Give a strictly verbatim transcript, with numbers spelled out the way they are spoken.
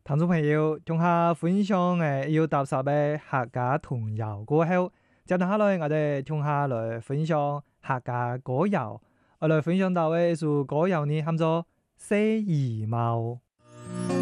聽眾朋友，仲下分享誒要踏實嘅客家童謠過後，接住下來我哋仲下來分享客家歌謠，我來分享到嘅一首歌謠呢，喊做《寫衣帽》。